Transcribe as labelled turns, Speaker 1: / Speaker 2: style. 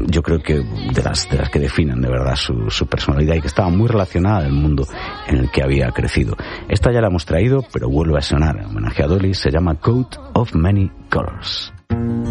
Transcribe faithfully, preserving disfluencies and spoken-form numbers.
Speaker 1: yo creo que de las, de las que definen de verdad su, su personalidad y que estaba muy relacionada al mundo en el que había crecido. Esta ya la hemos traído, pero vuelve a sonar en homenaje a Dolly, se llama Coat of Many Colors.